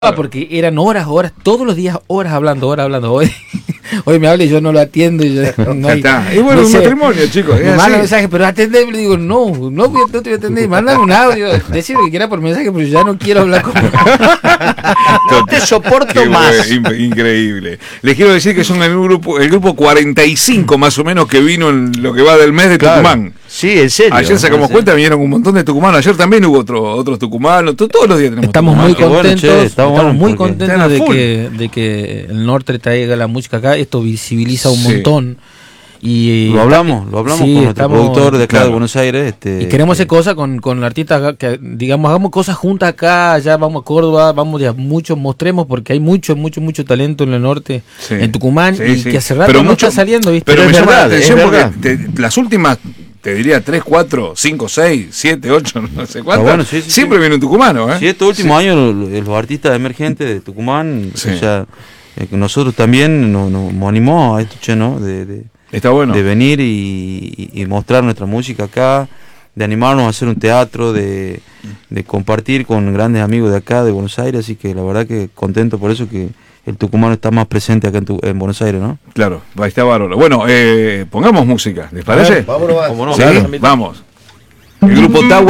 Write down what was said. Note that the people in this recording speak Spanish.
Porque eran horas, todos los días horas hablando. Hoy me habla y yo no lo atiendo. Y yo, no hay, está. Y bueno, un matrimonio, chicos. Me manda mensaje, pero atendeme. Le digo, no te voy a atender. Mándame un audio. Decir lo que quiera por mensaje, pero ya no quiero hablar con vos. No te soporto más. Increíble. Les quiero decir que son el grupo 45 más o menos que vino en lo que va del mes de Tucumán. Sí, en serio. Ayer sacamos cuenta, vinieron un montón de tucumanos. Ayer también hubo otros tucumanos. Todos los días tenemos. Estamos muy contentos. Bueno, estamos muy contentos de que el norte traiga la música acá. Esto visibiliza un montón. Y lo hablamos sí, con nuestro productor de acá de Buenos Aires. Y queremos hacer cosas con el artista, que digamos, hagamos cosas juntas acá, allá vamos a Córdoba, vamos a mucho, mostremos, porque hay mucho talento en el norte, en Tucumán, que hace rato pero no está saliendo, ¿viste? Pero me llama la atención porque las últimas, te diría 3, 4, 5, 6, 7, 8, no sé cuántas, bueno, siempre viene un tucumano, ¿eh? Sí, estos últimos años los artistas emergentes de Tucumán, o sea, nosotros también nos animó a esto, ¿no? Está bueno. De venir y mostrar nuestra música acá, de animarnos a hacer un teatro, de compartir con grandes amigos de acá, de Buenos Aires, así que la verdad que contento por eso que el tucumano está más presente acá en Buenos Aires, ¿no? Claro, está bárbaro. Bueno, pongamos música, ¿les parece? Vámonos. ¿Sí? Vamos. El grupo Tagua.